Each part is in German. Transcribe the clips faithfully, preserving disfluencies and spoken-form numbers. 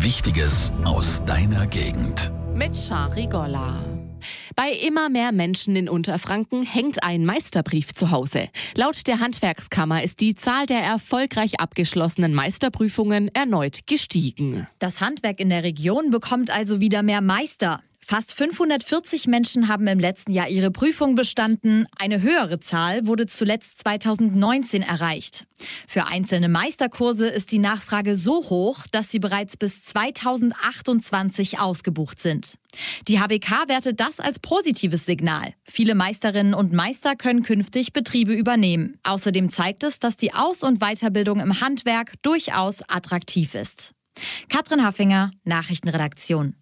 Wichtiges aus deiner Gegend. Mit Shari Golla. Bei immer mehr Menschen in Unterfranken hängt ein Meisterbrief zu Hause. Laut der Handwerkskammer ist die Zahl der erfolgreich abgeschlossenen Meisterprüfungen erneut gestiegen. Das Handwerk in der Region bekommt also wieder mehr Meister. Fast fünfhundertvierzig Menschen haben im letzten Jahr ihre Prüfung bestanden. Eine höhere Zahl wurde zuletzt zweitausendneunzehn erreicht. Für einzelne Meisterkurse ist die Nachfrage so hoch, dass sie bereits bis zweitausendachtundzwanzig ausgebucht sind. Die H W K wertet das als positives Signal. Viele Meisterinnen und Meister können künftig Betriebe übernehmen. Außerdem zeigt es, dass die Aus- und Weiterbildung im Handwerk durchaus attraktiv ist. Katrin Haffinger, Nachrichtenredaktion.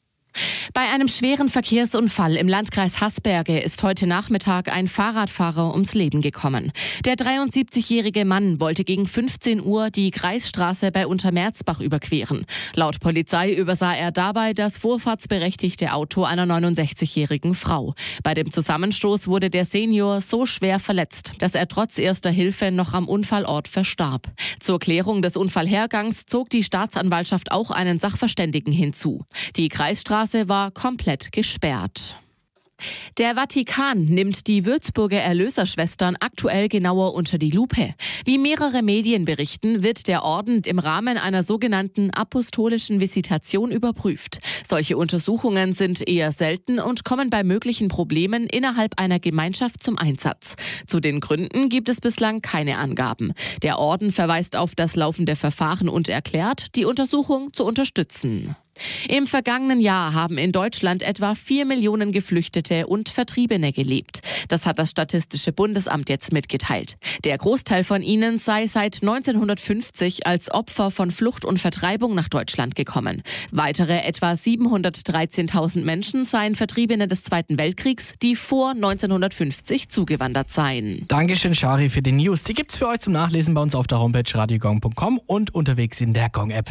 Bei einem schweren Verkehrsunfall im Landkreis Hasberge ist heute Nachmittag ein Fahrradfahrer ums Leben gekommen. Der dreiundsiebzigjährige Mann wollte gegen fünfzehn Uhr die Kreisstraße bei Untermerzbach überqueren. Laut Polizei übersah er dabei das vorfahrtsberechtigte Auto einer neunundsechzigjährigen Frau. Bei dem Zusammenstoß wurde der Senior so schwer verletzt, dass er trotz erster Hilfe noch am Unfallort verstarb. Zur Klärung des Unfallhergangs zog die Staatsanwaltschaft auch einen Sachverständigen hinzu. Die Kreisstraße war komplett gesperrt. Der Vatikan nimmt die Würzburger Erlöserschwestern aktuell genauer unter die Lupe. Wie mehrere Medien berichten, wird der Orden im Rahmen einer sogenannten apostolischen Visitation überprüft. Solche Untersuchungen sind eher selten und kommen bei möglichen Problemen innerhalb einer Gemeinschaft zum Einsatz. Zu den Gründen gibt es bislang keine Angaben. Der Orden verweist auf das laufende Verfahren und erklärt, die Untersuchung zu unterstützen. Im vergangenen Jahr haben in Deutschland etwa vier Millionen Geflüchtete und Vertriebene gelebt. Das hat das Statistische Bundesamt jetzt mitgeteilt. Der Großteil von ihnen sei seit neunzehnhundertfünfzig als Opfer von Flucht und Vertreibung nach Deutschland gekommen. Weitere etwa siebenhundertdreizehntausend Menschen seien Vertriebene des Zweiten Weltkriegs, die vor neunzehnhundertfünfzig zugewandert seien. Dankeschön, Shari, für die News. Die gibt's für euch zum Nachlesen bei uns auf der Homepage radiogong punkt com und unterwegs in der Gong-App.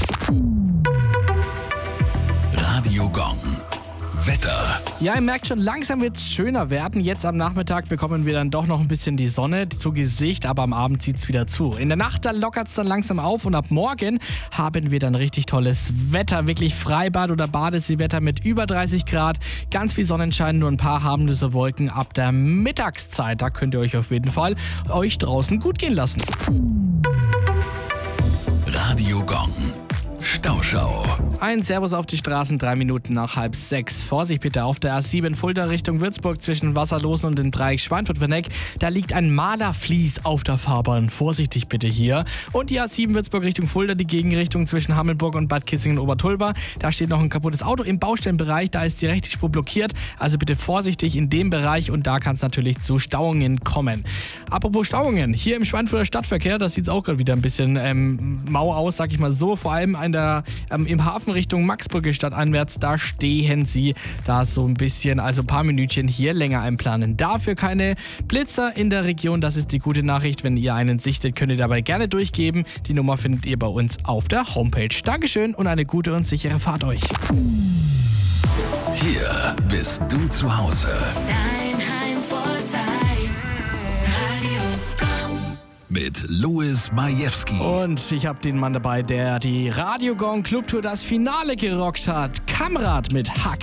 Radio Gong. Wetter. Ja, ihr merkt schon, langsam wird es schöner werden. Jetzt am Nachmittag bekommen wir dann doch noch ein bisschen die Sonne zu Gesicht, aber am Abend zieht es wieder zu. In der Nacht, da lockert es dann langsam auf und ab morgen haben wir dann richtig tolles Wetter. Wirklich Freibad- oder Badeseewetter mit über dreißig Grad. Ganz viel Sonnenschein, nur ein paar harmlose Wolken ab der Mittagszeit. Da könnt ihr euch auf jeden Fall euch draußen gut gehen lassen. Radio Gong. Stauschau. Ein Servus auf die Straßen, drei Minuten nach halb sechs. Vorsicht bitte auf der A sieben Fulda Richtung Würzburg zwischen Wasserlosen und dem Dreieck Schweinfurt-Werneck. Da liegt ein Malerflies auf der Fahrbahn. Vorsichtig bitte hier. Und die A sieben Würzburg Richtung Fulda, die Gegenrichtung zwischen Hammelburg und Bad Kissingen-Obertulba. Da steht noch ein kaputtes Auto im Baustellenbereich. Da ist die rechte Spur blockiert. Also bitte vorsichtig in dem Bereich und da kann es natürlich zu Stauungen kommen. Apropos Stauungen, hier im Schweinfurter Stadtverkehr, da sieht es auch gerade wieder ein bisschen ähm, mau aus, sag ich mal so. Vor allem an der, ähm, im Hafen Richtung Maxbrücke stadteinwärts, da stehen sie da so ein bisschen, also ein paar Minütchen hier länger einplanen. Dafür keine Blitzer in der Region, das ist die gute Nachricht. Wenn ihr einen sichtet, könnt ihr dabei gerne durchgeben. Die Nummer findet ihr bei uns auf der Homepage. Dankeschön und eine gute und sichere Fahrt euch. Hier bist du zu Hause. Dein Heimvorteil. Radio Gong. Mit Louis Majewski. Und ich habe den Mann dabei, der die Radio Gong Clubtour das Finale gerockt hat. Kamrat mit Hack.